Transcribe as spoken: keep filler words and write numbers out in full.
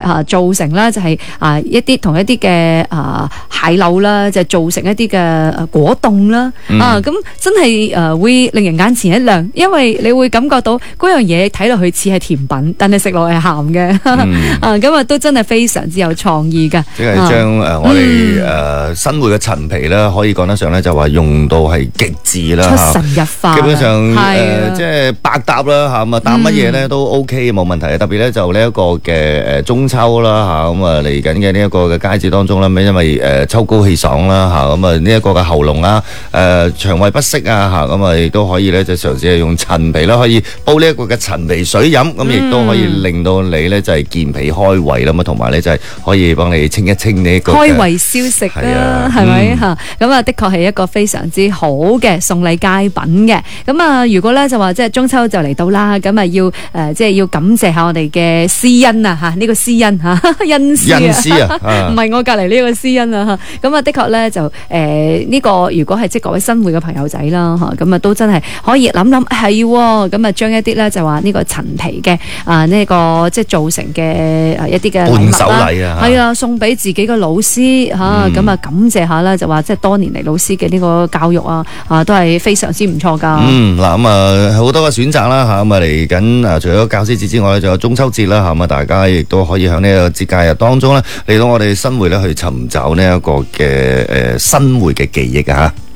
啊造成啦，就係啊一啲同一啲嘅啊蟹柳啦，就造成一啲嘅果凍啦，嗯、啊咁真係誒會令人眼前一亮，因為你會感覺到嗰樣嘢睇落去似係甜品，但係食落係鹹嘅，嗯、啊咁啊都真係非常之有創意㗎。 即係將誒我哋誒新會嘅陳皮咧，可以講得上咧就話用到係極致啦， 出神入化， 基本上誒即係百搭啦嚇，咁啊搭乜嘢咧都 OK 冇問題，特別咧就呢一個嘅誒中秋啦嚇，咁啊嚟緊嘅呢一個嘅佳節當中啦，因為誒秋高氣爽啦嚇，咁啊呢一個嘅喉嚨啊誒腸胃不適啊嚇，咁啊亦都可以咧就嘗試係用陳皮啦，可以煲呢一個嘅陳皮水飲，咁亦都可以令到你咧就係健脾開胃啦嘛，同埋咧就係可以幫你清一清呢一個開胃消食啊，係咪嚇？咁啊的確係一個非常之好嘅送禮佳品嘅。咁啊如果咧就話即係中秋就嚟到啦，咁啊要誒即係要感謝下我哋嘅施恩啊嚇，呢個施恩嚇恩師啊，唔係我隔離呢個施恩啊嚇。咁啊的確咧就誒呢個如果係即係各位新會嘅朋友仔啦嚇，咁啊都真係可以諗諗係喎，咁啊將一啲咧就話呢個陳皮嘅啊呢個即係造成嘅一啲嘅伴手禮啊， 係啊送俾自己嘅老師嚇，咁啊感謝下啦，就話即係多年嚟老師嘅呢個教育啊啊都係非常之唔錯㗎。 嗯嗱咁啊好多嘅選擇啦嚇，咁啊嚟緊啊除咗教師節之外咧，仲有中秋節啦嚇，咁啊大家亦都可以喺呢個節假日當中咧嚟到我哋新會咧去尋找呢一個嘅誒新會嘅記憶啊嚇。